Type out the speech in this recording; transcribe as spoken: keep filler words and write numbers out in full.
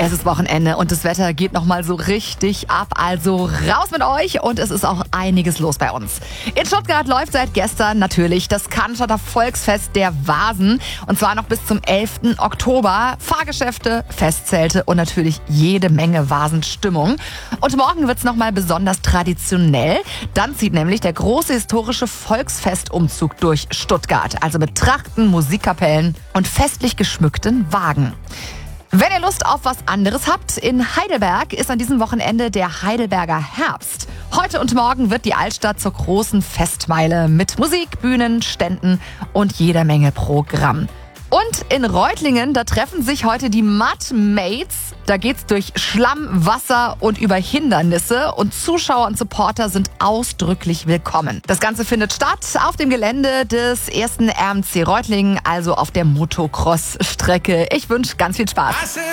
Es ist Wochenende und das Wetter geht nochmal so richtig ab. Also raus mit euch und es ist auch einiges los bei uns. In Stuttgart läuft seit gestern natürlich das Cannstatter Volksfest der Vasen. Und zwar noch bis zum elften Oktober. Fahrgeschäfte, Festzelte und natürlich jede Menge Vasenstimmung. Und morgen wird's nochmal besonders traditionell. Dann zieht nämlich der große historische Volksfestumzug durch Stuttgart. Also mit Trachten, Musikkapellen und festlich geschmückten Wagen. Wenn ihr Lust auf was anderes habt, in Heidelberg ist an diesem Wochenende der Heidelberger Herbst. Heute und morgen wird die Altstadt zur großen Festmeile mit Musik, Bühnen, Ständen und jeder Menge Programm. Und in Reutlingen, da treffen sich heute die Mud Mates. Da geht's durch Schlamm, Wasser und über Hindernisse. Und Zuschauer und Supporter sind ausdrücklich willkommen. Das Ganze findet statt auf dem Gelände des ersten R M C Reutlingen, also auf der Motocross-Strecke. Ich wünsche ganz viel Spaß.